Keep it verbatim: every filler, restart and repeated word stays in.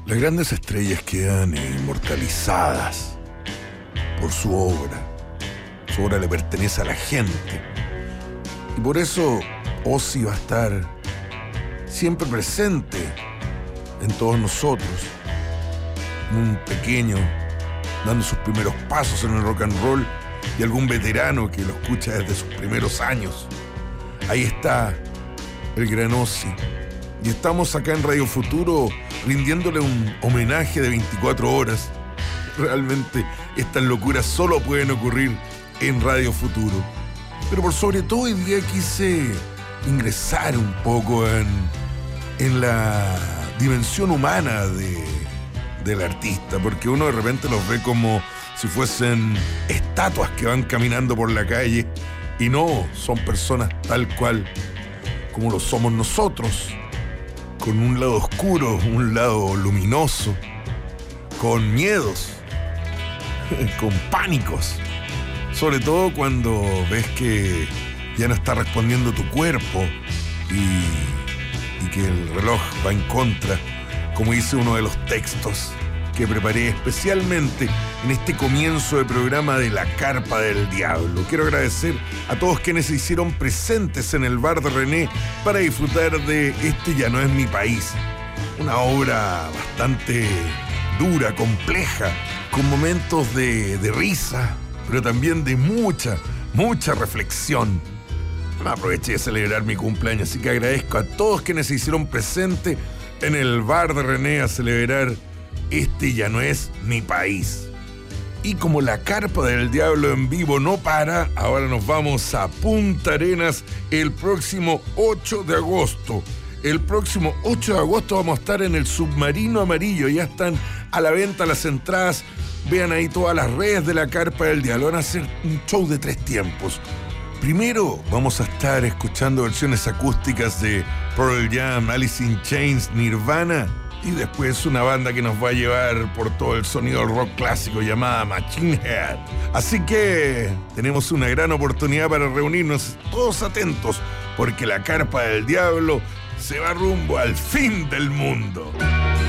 Las grandes estrellas quedan inmortalizadas por su obra. Su obra le pertenece a la gente. Y por eso Ozzy va a estar siempre presente en todos nosotros. Un pequeño dando sus primeros pasos en el rock and roll y algún veterano que lo escucha desde sus primeros años. Ahí está el gran Ozzy. Y estamos acá en Radio Futuro rindiéndole un homenaje de veinticuatro horas. Realmente estas locuras solo pueden ocurrir en Radio Futuro. Pero por sobre todo hoy día quise ingresar un poco en, en la dimensión humana de, del artista, porque uno de repente los ve como si fuesen estatuas que van caminando por la calle, y no, son personas tal cual como lo somos nosotros, con un lado oscuro, un lado luminoso, con miedos, con pánicos, sobre todo cuando ves que ya no está respondiendo tu cuerpo y, y que el reloj va en contra, como dice uno de los textos que preparé especialmente en este comienzo de programa de La Carpa del Diablo. Quiero agradecer a todos quienes se hicieron presentes en el bar de René para disfrutar de Este ya no es mi país. Una obra bastante dura, compleja, con momentos de, de risa, pero también de mucha, mucha reflexión. Me aproveché de celebrar mi cumpleaños, así que agradezco a todos quienes se hicieron presentes en el bar de René a celebrar Este ya no es mi país. Y como La Carpa del Diablo en vivo no para, ahora nos vamos a Punta Arenas el próximo ocho de agosto. El próximo ocho de agosto vamos a estar en el Submarino Amarillo. Ya están a la venta las entradas. Vean ahí todas las redes de La Carpa del Diablo. Van a hacer un show de tres tiempos. Primero vamos a estar escuchando versiones acústicas de Pearl Jam, Alice in Chains, Nirvana. Y después una banda que nos va a llevar por todo el sonido del rock clásico llamada Machine Head. Así que tenemos una gran oportunidad para reunirnos, todos atentos, porque La Carpa del Diablo se va rumbo al fin del mundo.